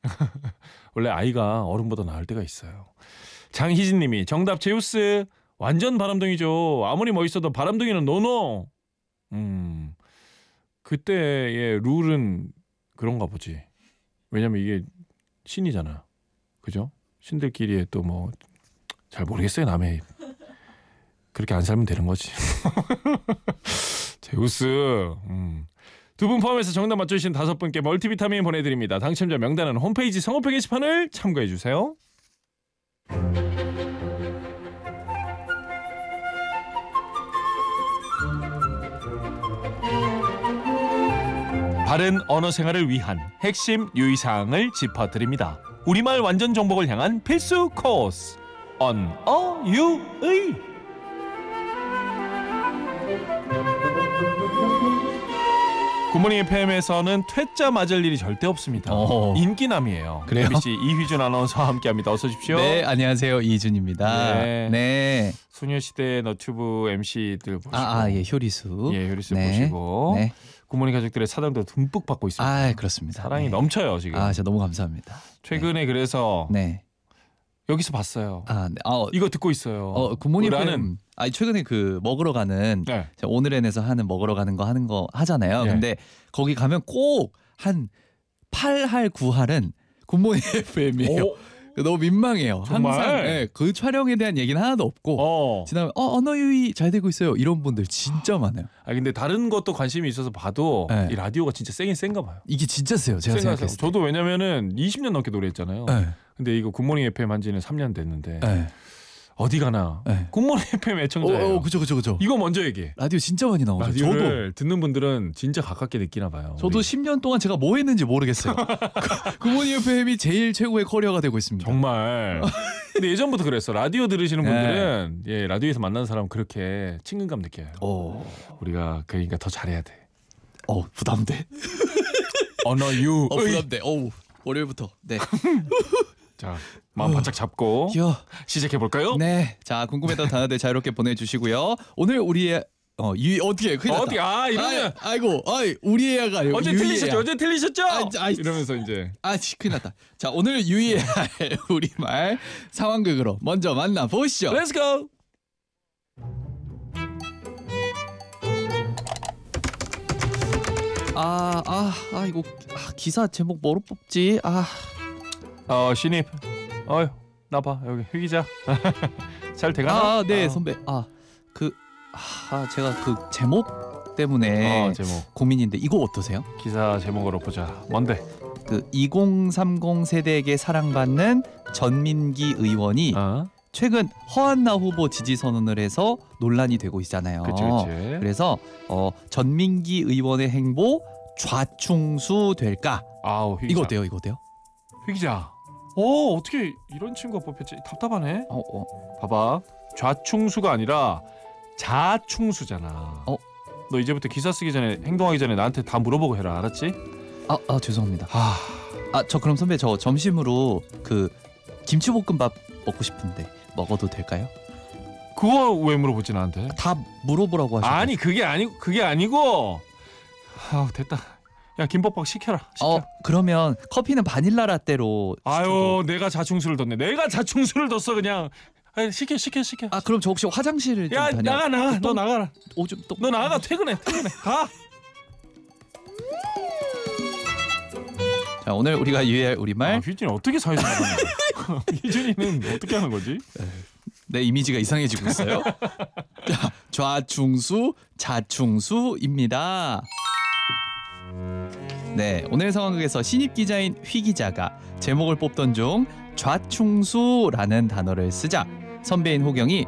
원래 아이가 어른보다 나을 때가 있어요. 장희진님이 정답 제우스. 완전 바람둥이죠. 아무리 멋있어도 바람둥이는 노노. 그때의 룰은 그런가 보지. 왜냐면 이게 신이잖아. 그죠? 신들끼리의 또 뭐 잘 모르겠어요. 남의 그렇게 안 살면 되는 거지. 제우스. 두 분 포함해서 정답 맞춰주신 5분께 멀티비타민 보내드립니다. 당첨자 명단은 홈페이지 선거표 게시판을 참고해주세요. 바른 언어 생활을 위한 핵심 유의사항을 짚어드립니다. 우리말 완전 정복을 향한 필수 코스 언어유의. 굿모닝 FM에서는 퇴짜 맞을 일이 절대 없습니다. 인기남이에요. 그래요? MBC 이휘준 아나운서와 함께합니다. 어서 오십시오. 네, 안녕하세요. 이희준입니다. 네. 네. 소녀시대 너튜브 MC들 보시고 예, 효리수. 예, 효리수 네. 보시고 네. 굿모닝 가족들의 사랑도 듬뿍 받고 있습니다. 그렇습니다. 사랑이 네. 넘쳐요 지금. 진짜 너무 감사합니다. 최근에 그래서 네. 여기서 봤어요. 네. 이거 듣고 있어요. 굿모닝 라는 FM. 최근에 그 먹으러 가는 네. 오늘엔에서 하는 먹으러 가는 거 하잖아요. 네. 근데 거기 가면 꼭 한 8할 9할은 굿모닝 FM이에요. 너무 민망해요. 정말? 항상 그 촬영에 대한 얘기는 하나도 없고 지나면 언어 유희 잘 되고 있어요. 이런 분들 진짜 많아요. 근데 다른 것도 관심이 있어서 봐도 네. 이 라디오가 진짜 세긴 센가 봐요. 이게 진짜 세요. 제가 생각했을 때. 저도 왜냐면은 20년 넘게 노래했잖아요. 네. 근데 이거 굿모닝 FM 한 지는 3년 됐는데 네. 어디 가나 네. 굿모닝 FM 애청자예요. 그죠. 이거 먼저 얘기해. 라디오 진짜 많이 나오죠. 라디오를 듣는 분들은 진짜 가깝게 느끼나 봐요. 저도 10년 동안 제가 뭐 했는지 모르겠어요. 굿모닝 FM이 제일 최고의 커리어가 되고 있습니다. 정말. 근데 예전부터 그랬어. 라디오 들으시는 분들은 예, 라디오에서 만나는 사람 그렇게 친근감 느껴요. 우리가 그러니까 더 잘해야 돼. 부담돼. 언어유. 부담돼. 월요일부터. 네. 자, 마음 바짝 잡고 시작해 볼까요? 네. 자, 궁금했던 단어들 자유롭게 보내주시고요. 오늘 우리의 어떻게 큰일 났다. 이러면 우리의가 아니고 어제 틀리셨죠? 이러면서 이제 큰일 났다. 자, 오늘 유의해야 할 우리말 상황극으로 먼저 만나보시죠. Let's go. 이거 기사 제목 뭐로 뽑지? 신입. 나봐 여기 휴 기자. 잘 돼가나? 네, 선배. 제가 그 제목 때문에 제목 고민인데 이거 어떠세요? 기사 제목으로 보자. 뭔데? 그 2030 세대에게 사랑받는 전민기 의원이 최근 허한나 후보 지지 선언을 해서 논란이 되고 있잖아요. 그치. 그래서 전민기 의원의 행보 좌충수 될까? 이거 어때요? 휴 기자. 어떻게 이런 친구가 뽑혔지? 답답하네. 봐봐. 좌충수가 아니라 자충수잖아. 너 이제부터 기사 쓰기 전에 행동하기 전에 나한테 다 물어보고 해라. 알았지? 죄송합니다. 저 그럼 선배 저 점심으로 그 김치볶음밥 먹고 싶은데 먹어도 될까요? 그거 왜 물어보지 나한테? 다 물어보라고 하셨어요. 아니 그게 아니고. 됐다. 야 김밥박 시켜라. 그러면 커피는 바닐라 라떼로. 내가 자충수를 뒀네. 내가 자충수를 뒀어 그냥. 시켜. 그럼 저 혹시 화장실을 좀 나가. 너 나가라. 너 나가 퇴근해. 가. 자, 오늘 우리가 유의할 우리말. 휴진이 어떻게 사회생활 하는 거야? 휴진이는 어떻게 하는 거지? 내 이미지가 이상해지고 있어요. 자, 좌충수, 자충수입니다. 네, 오늘 상황극에서 신입 기자인 휘 기자가 제목을 뽑던 중 좌충수라는 단어를 쓰자 선배인 호경이